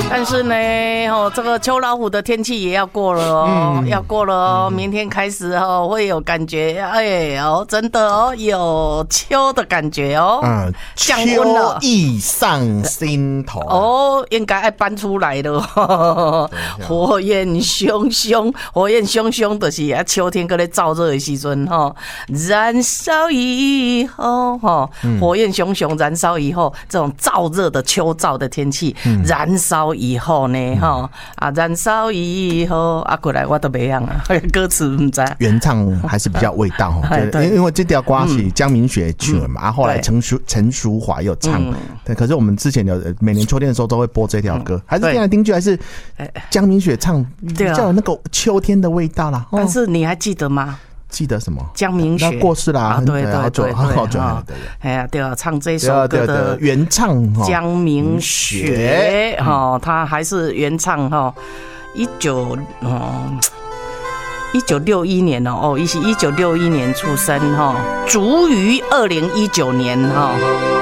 但是呢，这个秋老虎的天气也要过了哦，要过了哦，明天开始哦，会有感觉，哎哦，真的哦，有秋的感觉哦，降温了， 秋意上心头哦，应该要搬出来了，火焰熊熊，火焰熊熊的是啊，秋天搁咧燥热的时阵哈，燃烧以后哈，火焰熊熊燃烧以后，这种燥热的秋燥的天气，燃烧以后呢，哈啊，燃烧以後啊，過來我都袂曉啊，歌詞唔知。 原唱還是比較味道，因為這條歌是江明雪唱嘛，啊，後來陳淑華又唱，對，可是我們之前有每年秋天的時候都會播這條歌，還是聽來聽去還是江明雪唱，比較有那個秋天的味道啦。 但是你還記得嗎？ 記得什麼？ 江明雪過世啦， 對， 好久， 哎呀，對啊，唱這首歌的原唱江明雪哈，他還是原唱哈，1961年哦，1961年出生哈，卒於2019年哈。